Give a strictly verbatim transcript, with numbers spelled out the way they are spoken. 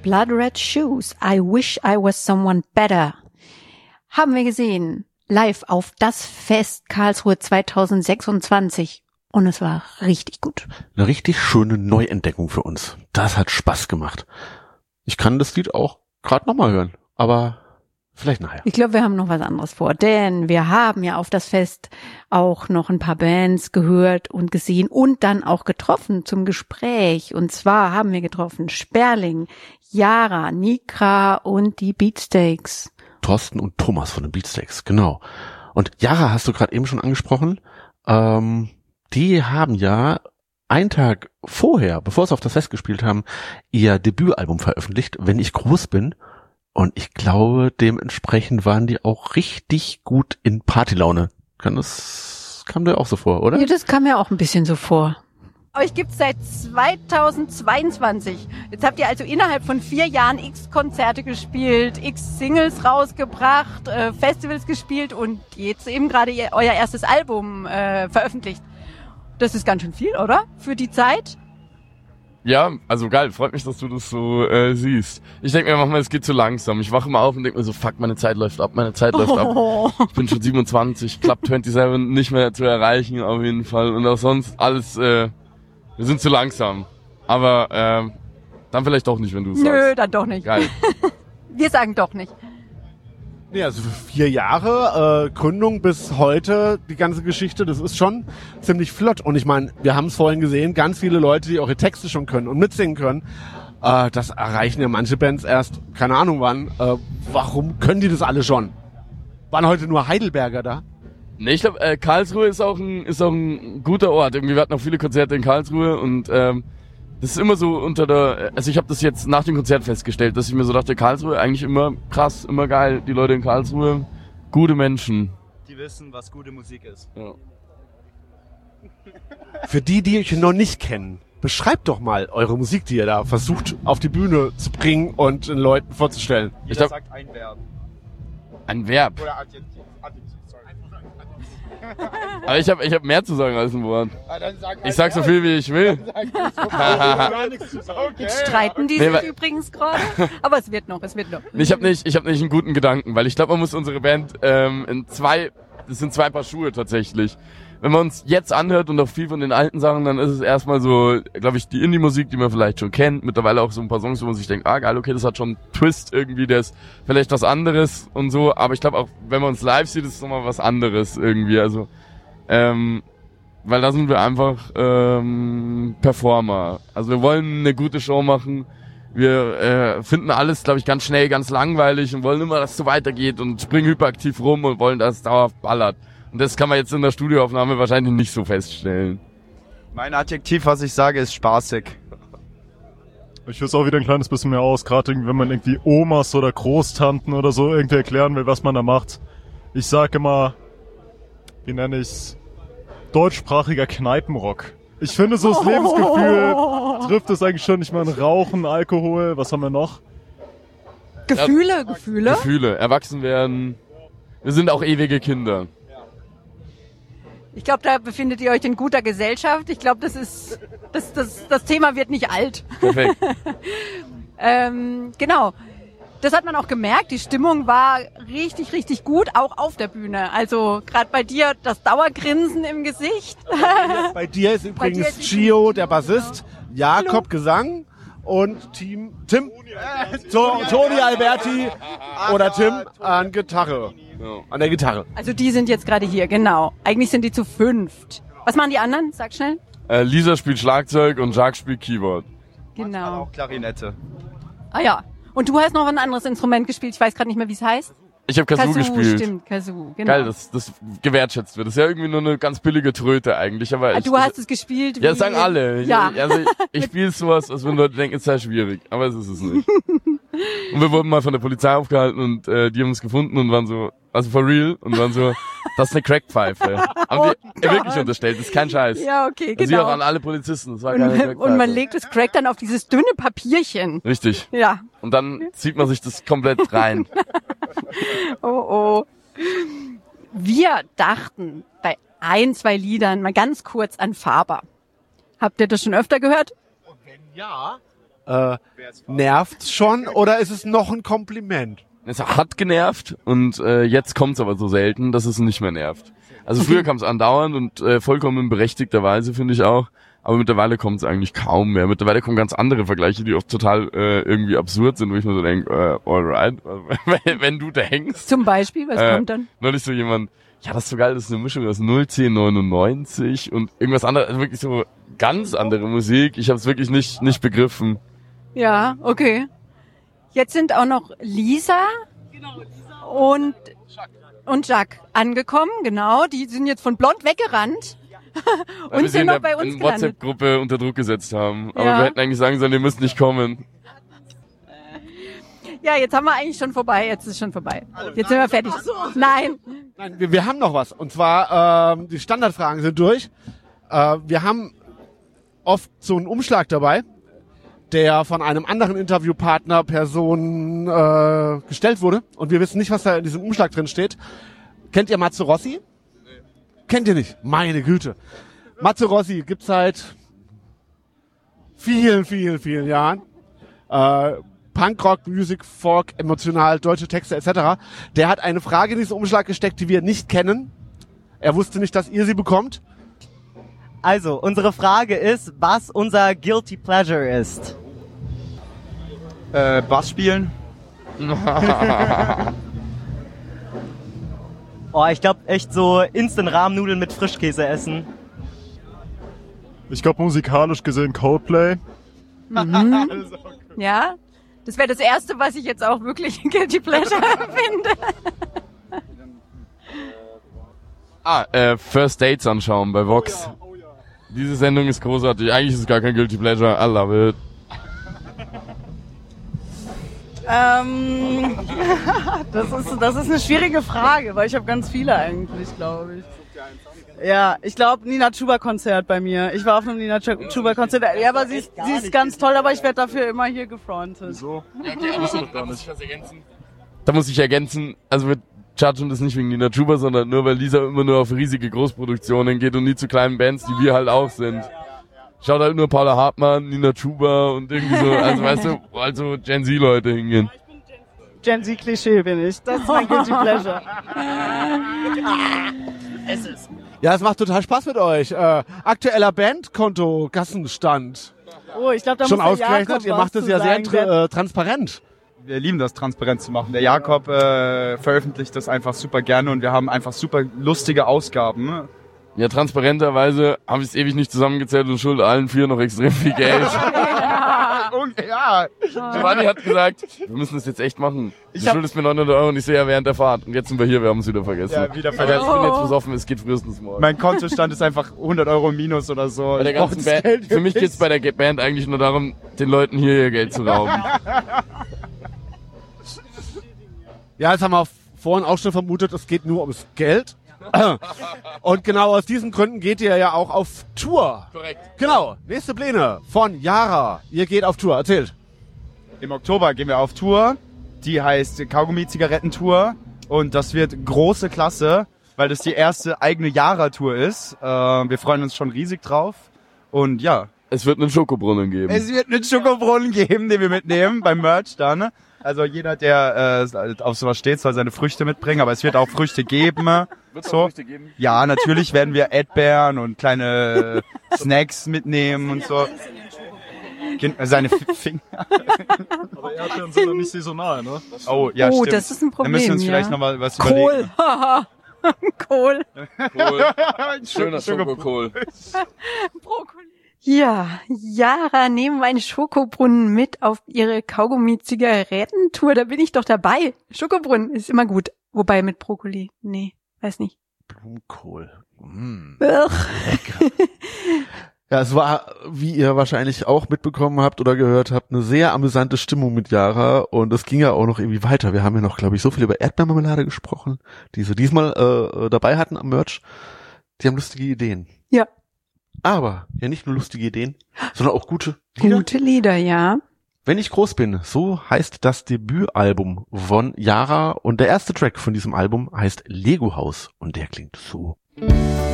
Blood Red Shoes, I Wish I Was Someone Better. Haben wir gesehen, live auf das Fest Karlsruhe zwanzig sechsundzwanzig. Und es war richtig gut. Eine richtig schöne Neuentdeckung für uns. Das hat Spaß gemacht. Ich kann das Lied auch gerade nochmal hören, aber vielleicht nachher. Ich glaube, wir haben noch was anderes vor, denn wir haben ja auf das Fest auch noch ein paar Bands gehört und gesehen und dann auch getroffen zum Gespräch. Und zwar haben wir getroffen Sperling, Yara, Nikra und die Beatsteaks. Thorsten und Thomas von den Beatsteaks, genau. Und Yara hast du gerade eben schon angesprochen. Ähm, die haben ja einen Tag vorher, bevor sie auf das Fest gespielt haben, ihr Debütalbum veröffentlicht, Wenn ich groß bin. Und ich glaube, dementsprechend waren die auch richtig gut in Partylaune. Kann das, kam dir auch so vor, oder? Ja, das kam mir auch ein bisschen so vor. Euch gibt's seit zweitausendzweiundzwanzig. Jetzt habt ihr also innerhalb von vier Jahren x Konzerte gespielt, x Singles rausgebracht, äh, Festivals gespielt und jetzt eben gerade ihr, euer erstes Album äh, veröffentlicht. Das ist ganz schön viel, oder? Für die Zeit? Ja, also geil, freut mich, dass du das so äh, siehst. Ich denke mir manchmal, es geht zu langsam. Ich wache immer auf und denke mir so, fuck, meine Zeit läuft ab, meine Zeit läuft oh. ab. Ich bin schon siebenundzwanzig, Club siebenundzwanzig nicht mehr zu erreichen auf jeden Fall. Und auch sonst alles, äh, wir sind zu langsam. Aber äh, dann vielleicht doch nicht, wenn du es sagst. Nö, dann doch nicht. Geil. Wir sagen doch nicht. Nee, also für vier Jahre äh, Gründung bis heute, die ganze Geschichte, das ist schon ziemlich flott. Und ich meine, wir haben es vorhin gesehen, ganz viele Leute, die eure Texte schon können und mitsingen können, äh, das erreichen ja manche Bands erst, keine Ahnung wann. Äh, warum können die das alle schon? Waren heute nur Heidelberger da? Nee, ich glaube, äh, Karlsruhe ist auch ein ist auch ein guter Ort. Irgendwie, wir hatten auch viele Konzerte in Karlsruhe und ähm, das ist immer so unter der, also ich habe das jetzt nach dem Konzert festgestellt, dass ich mir so dachte, Karlsruhe eigentlich immer krass, immer geil, die Leute in Karlsruhe, gute Menschen. Die wissen, was gute Musik ist. Ja. Für die, die euch noch nicht kennen, beschreibt doch mal eure Musik, die ihr da versucht auf die Bühne zu bringen und den Leuten vorzustellen. Jeder Ich glaub, sagt ein Verb. Ein Verb. Oder Adjektiv. Adjektiv, sorry. Aber ich habe ich hab mehr zu sagen als ein Wort. Ah, dann sag Ich sag so viel, wie ich will. Jetzt streiten die Nee, sich weil- übrigens gerade. Aber es wird noch, es wird noch. Ich habe nicht, ich habe nicht einen guten Gedanken, weil ich glaube, man muss unsere Band ähm, in zwei, das sind zwei Paar Schuhe tatsächlich. Wenn man uns jetzt anhört und auch viel von den alten Sachen, dann ist es erstmal so, glaube ich, die Indie-Musik, die man vielleicht schon kennt. Mittlerweile auch so ein paar Songs, wo man sich denkt, ah geil, okay, das hat schon einen Twist irgendwie, der ist vielleicht was anderes und so. Aber ich glaube auch, wenn man uns live sieht, ist es nochmal was anderes irgendwie. Also, ähm, weil da sind wir einfach ähm, Performer. Also wir wollen eine gute Show machen. Wir äh, finden alles, glaube ich, ganz schnell, ganz langweilig und wollen immer, dass es so weitergeht und springen hyperaktiv rum und wollen, dass es dauerhaft ballert. Und das kann man jetzt in der Studioaufnahme wahrscheinlich nicht so feststellen. Mein Adjektiv, was ich sage, ist spaßig. Ich führe es auch wieder ein kleines bisschen mehr aus, gerade wenn man irgendwie Omas oder Großtanten oder so irgendwie erklären will, was man da macht. Ich sage immer, wie nenne ich's, deutschsprachiger Kneipenrock. Ich finde, so das Lebensgefühl trifft es eigentlich schon. Ich meine, Rauchen, Alkohol, was haben wir noch? Gefühle, Ja, Gefühle. Gefühle, erwachsen werden. Wir sind auch ewige Kinder. Ich glaube, da befindet ihr euch in guter Gesellschaft. Ich glaube, das ist, das, das, das Thema wird nicht alt. Perfekt. ähm, genau. Das hat man auch gemerkt. Die Stimmung war richtig, richtig gut, auch auf der Bühne. Also gerade bei dir das Dauergrinsen im Gesicht. Bei dir ist dir übrigens ist Gio, der Bassist, Jakob, Hallo. Gesang und Team Tim, to, Toni Alberti oder Tim an Gitarre, an der Gitarre. Also die sind jetzt gerade hier, genau. Eigentlich sind die zu fünft. Was machen die anderen? Sag schnell. Äh, Lisa spielt Schlagzeug und Jacques spielt Keyboard. Genau. Auch Klarinette. Ah ja. Und du hast noch ein anderes Instrument gespielt. Ich weiß gerade nicht mehr, wie es heißt. Ich habe Kazoo, gespielt. Stimmt, Kazoo, genau. Geil, dass das gewertschätzt wird. Das ist ja irgendwie nur eine ganz billige Tröte eigentlich. Aber Ah, ich, du hast es gespielt. Ja, das wie- sagen alle. Ja. Ich, also ich, ich spiele sowas, als wenn Leute denken, es sei schwierig. Aber es ist es nicht. Und wir wurden mal von der Polizei aufgehalten und äh, die haben uns gefunden und waren so, also for real, und waren so, das ist eine Crackpfeife. Haben die Oh wirklich unterstellt, das ist kein Scheiß. Ja, okay, Also hier auch genau. an alle Polizisten, das war keine Und, Crackpfeife. und man legt das Crack dann auf dieses dünne Papierchen. Richtig. Ja. Und dann zieht man sich das komplett rein. Oh, oh. Wir dachten bei ein, zwei Liedern mal ganz kurz an Faber. Habt ihr das schon öfter gehört? Ja, Äh, nervt's schon oder ist es noch ein Kompliment? Es hat genervt und äh, jetzt kommt's aber so selten, dass es nicht mehr nervt. Also früher kam es andauernd und äh, vollkommen berechtigterweise, finde ich auch. Aber mittlerweile kommt es eigentlich kaum mehr. Mittlerweile kommen ganz andere Vergleiche, die oft total äh, irgendwie absurd sind, wo ich mir so denke, äh, alright, wenn, wenn du denkst. Zum Beispiel, was äh, kommt dann? Neulich so jemand, ja, das ist so geil, das ist eine Mischung aus null zehn neunundneunzig und irgendwas anderes, also wirklich so ganz andere Musik. Ich habe es wirklich nicht nicht begriffen. Ja, okay. Jetzt sind auch noch Lisa und und Jacques angekommen, genau. Die sind jetzt von Blond weggerannt. Weil und wir sie sind in noch der bei uns in gelandet. WhatsApp-Gruppe unter Druck gesetzt haben. Aber Ja. wir hätten eigentlich sagen sollen, ihr müsst nicht kommen. Ja, jetzt haben wir eigentlich schon vorbei. Jetzt ist schon vorbei. Jetzt sind wir fertig. Nein. Nein, wir, wir haben noch was. Und zwar, ähm, die Standardfragen sind durch. Äh, wir haben oft so einen Umschlag dabei, der von einem anderen Interviewpartner Person äh, gestellt wurde. Und wir wissen nicht, was da in diesem Umschlag drin steht. Kennt ihr Matze Rossi? Kennt ihr nicht? Meine Güte. Matze Rossi gibt's seit vielen, vielen, vielen Jahren. Äh, Punkrock, Music, Folk, emotional, deutsche Texte et cetera. Der hat eine Frage in diesen Umschlag gesteckt, die wir nicht kennen. Er wusste nicht, dass ihr sie bekommt. Also, unsere Frage ist, was unser Guilty Pleasure ist. Äh, Bass spielen. Oh, ich glaube echt so Instant-Rahmnudeln mit Frischkäse essen. Ich glaube musikalisch gesehen Coldplay. Mhm. Ja, das wäre das Erste, was ich jetzt auch wirklich Guilty Pleasure finde. Ah, äh, First Dates anschauen bei Vox. Diese Sendung ist großartig. Eigentlich ist es gar kein Guilty Pleasure. I love it. Ähm, das ist das ist eine schwierige Frage, weil ich habe ganz viele eigentlich, glaube ich. Ja, ich glaube Nina Chuba Konzert bei mir. Ich war auf einem Nina Chuba Konzert. Ja, aber sie ist, sie ist ganz toll, aber ich werde dafür immer hier gefrontet. So. Ja, okay, aber so, da muss ich was ergänzen. Da muss ich ergänzen, also wir judgen das nicht wegen Nina Chuba, sondern nur weil Lisa immer nur auf riesige Großproduktionen geht und nie zu kleinen Bands, die wir halt auch sind. Schaut halt nur Paula Hartmann, Nina Chuba und irgendwie so, also weißt du, also Gen Z-Leute hingehen. Gen Z-Klischee bin ich. Das ist mein Guilty Pleasure. Es ist. Ja, es macht total Spaß mit euch. Äh, aktueller Bandkonto, Kassenstand. Oh, ich glaube, da Schon muss der ausgerechnet, Jakob ihr was macht es zu ja sehr sagen. tra Der- äh, transparent. Wir lieben das, transparent zu machen. Der Jakob äh, veröffentlicht das einfach super gerne und wir haben einfach super lustige Ausgaben. Ja, transparenterweise habe ich es ewig nicht zusammengezählt und schulde allen vier noch extrem viel Geld. Und, ja, Giovanni hat gesagt, wir müssen das jetzt echt machen. Du Ich hab- schuldest mir neunhundert Euro und ich sehe ja während der Fahrt. Und jetzt sind wir hier, wir haben es wieder vergessen. ja, wieder Aber vergessen. ich bin jetzt besoffen, es geht frühestens morgen. Mein Kontostand ist einfach hundert Euro im Minus oder so. Bei der Ich brauch ganzen das Band, Geld für mich wirklich. geht's bei der Ge- Band eigentlich nur darum, den Leuten hier ihr Geld zu rauben. Ja, das haben wir vorhin auch schon vermutet, es geht nur ums Geld. Und genau aus diesen Gründen geht ihr ja auch auf Tour. Korrekt. Genau, nächste Pläne von Yara. Ihr geht auf Tour, erzählt. Im Oktober gehen wir auf Tour. Die heißt Kaugummi-Zigaretten-Tour. Und das wird große Klasse, weil das die erste eigene Yara-Tour ist. Äh, wir freuen uns schon riesig drauf. Und ja, Es wird einen Schokobrunnen geben. es wird einen Schokobrunnen geben, den wir mitnehmen beim Merch dann. Also jeder, der äh, auf sowas steht, soll seine Früchte mitbringen. Aber es wird auch Früchte geben. Wird's so. auch Früchte geben? Ja, natürlich werden wir Erdbeeren und kleine äh, Snacks mitnehmen und so. Gen- Seine F- Finger. Aber Erdbeeren sind doch nicht saisonal, ne? Oh, ja, Oh, stimmt. das ist ein Problem, Dann müssen wir uns ja. vielleicht noch mal was Kohl. überlegen. Haha. Kohl. Kohl. Schöner Schokokohl. Brokkoli. Ja, Yara nehmen einen Schokobrunnen mit auf ihre Kaugummi-Zigarettentour. Da bin ich doch dabei. Schokobrunnen ist immer gut. Wobei mit Brokkoli. Nee, weiß nicht. Blumenkohl. Mm. Ugh. Ja, es war, wie ihr wahrscheinlich auch mitbekommen habt oder gehört habt, eine sehr amüsante Stimmung mit Yara und es ging ja auch noch irgendwie weiter. Wir haben ja noch, glaube ich, so viel über Erdbeermarmelade gesprochen, die sie diesmal äh, dabei hatten am Merch. Die haben lustige Ideen. Ja, Aber ja nicht nur lustige Ideen, sondern auch gute Lieder. gute Lieder, ja. Wenn ich groß bin, so heißt das Debütalbum von Yara und der erste Track von diesem Album heißt Lego Haus und der klingt so.